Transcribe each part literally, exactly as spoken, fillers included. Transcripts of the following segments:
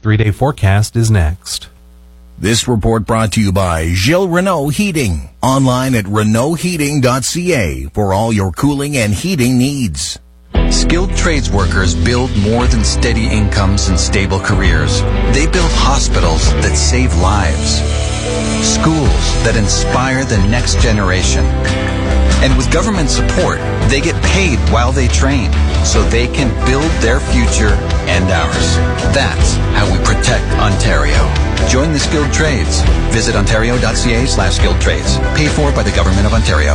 three-day forecast is next. This report brought to you by Gilles Renault Heating. Online at Renault Heating dot C A for all your cooling and heating needs. Skilled trades workers build more than steady incomes and stable careers. They build hospitals that save lives, schools that inspire the next generation. And with government support, they get paid while they train, so they can build their future and ours. That's how we protect Ontario. Join the skilled trades. Visit Ontario dot C A slash skilled trades. Paid for by the Government of Ontario.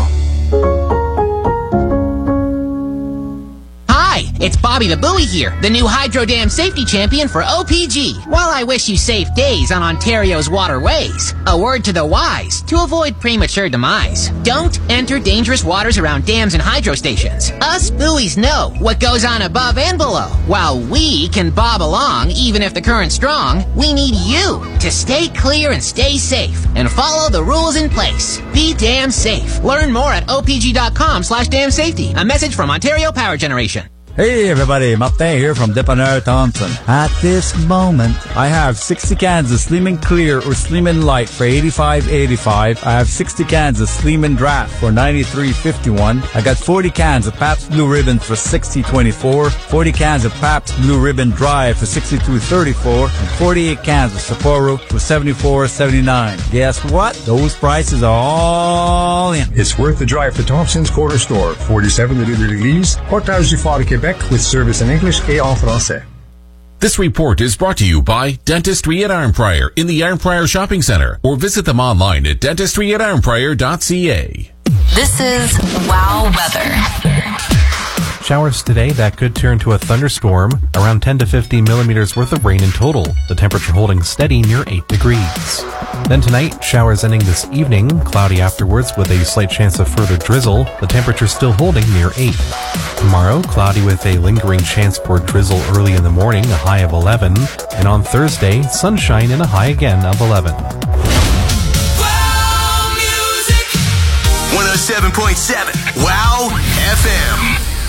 It's Bobby the Buoy here, the new Hydro Dam Safety Champion for O P G. While I wish you safe days on Ontario's waterways, a word to the wise to avoid premature demise. Don't enter dangerous waters around dams and hydro stations. Us buoys know what goes on above and below. While we can bob along even if the current's strong, we need you to stay clear and stay safe and follow the rules in place. Be damn safe. Learn more at O P G dot com slash dam safety. A message from Ontario Power Generation. Hey everybody, Martin here from Dépanneur Thompson. At this moment, I have sixty cans of Slim and Clear or Slim and Light for eighty-five eighty-five. I have sixty cans of Slim and Draft for ninety-three fifty-one. I got forty cans of Pabst Blue Ribbon for sixty twenty-four. forty cans of Pabst Blue Ribbon Dry for sixty-two thirty-four. And forty-eight cans of Sapporo for seventy-four seventy-nine. Guess what? Those prices are all in. It's worth the drive to Thompson's Corner Store, forty-seven Rue de l'Église, Portage du Fort de Québec, with service in English et en français. This report is brought to you by Dentistry at Arnprior in the Arnprior Shopping Centre, or visit them online at dentistry at arnprior dot c a. This is Wow Weather. Showers today that could turn to a thunderstorm, around ten to fifteen millimeters worth of rain in total, the temperature holding steady near eight degrees. Then tonight, showers ending this evening, cloudy afterwards with a slight chance of further drizzle, the temperature still holding near eight. Tomorrow, cloudy with a lingering chance for drizzle early in the morning, a high of eleven, and on Thursday, sunshine and a high again of eleven. Wow Music one oh seven point seven Wow F M.